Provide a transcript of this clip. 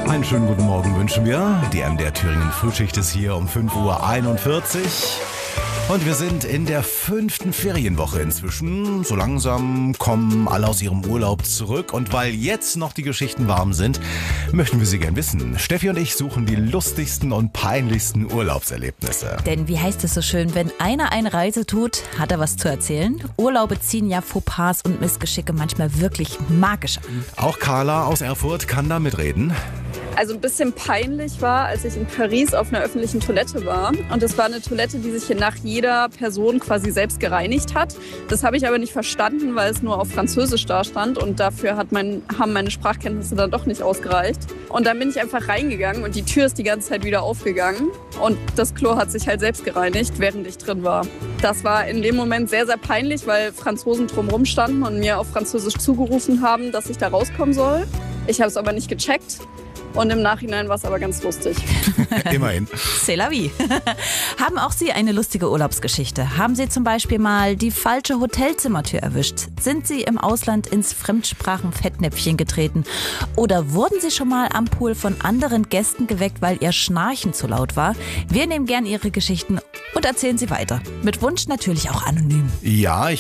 Einen schönen guten Morgen wünschen wir. Die MDR Thüringen Frühschicht ist hier um 5:41 Uhr. Und wir sind in der 5. Ferienwoche inzwischen. So langsam kommen alle aus ihrem Urlaub zurück. Und weil jetzt noch die Geschichten warm sind, möchten wir sie gern wissen. Steffi und ich suchen die lustigsten und peinlichsten Urlaubserlebnisse. Denn wie heißt es so schön, wenn einer eine Reise tut, hat er was zu erzählen. Urlaube ziehen ja Fauxpas und Missgeschicke manchmal wirklich magisch an. Auch Carla aus Erfurt kann da mitreden. Also ein bisschen peinlich war, als ich in Paris auf einer öffentlichen Toilette war. Und das war eine Toilette, die sich hier nach jeder Person quasi selbst gereinigt hat. Das habe ich aber nicht verstanden, weil es nur auf Französisch da stand. Und dafür haben meine Sprachkenntnisse dann doch nicht ausgereicht. Und dann bin ich einfach reingegangen und die Tür ist die ganze Zeit wieder aufgegangen. Und das Klo hat sich halt selbst gereinigt, während ich drin war. Das war in dem Moment sehr, sehr peinlich, weil Franzosen drumherum standen und mir auf Französisch zugerufen haben, dass ich da rauskommen soll. Ich habe es aber nicht gecheckt. Und im Nachhinein war es aber ganz lustig. Immerhin. C'est la vie. Haben auch Sie eine lustige Urlaubsgeschichte? Haben Sie zum Beispiel mal die falsche Hotelzimmertür erwischt? Sind Sie im Ausland ins Fremdsprachen-Fettnäpfchen getreten? Oder wurden Sie schon mal am Pool von anderen Gästen geweckt, weil Ihr Schnarchen zu laut war? Wir nehmen gern Ihre Geschichten und erzählen sie weiter. Mit Wunsch natürlich auch anonym. Ja,